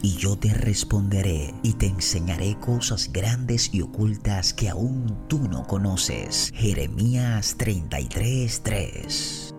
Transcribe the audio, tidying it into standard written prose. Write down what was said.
y yo te responderé y te enseñaré cosas grandes y ocultas que aún tú no conoces. Jeremías 33:3.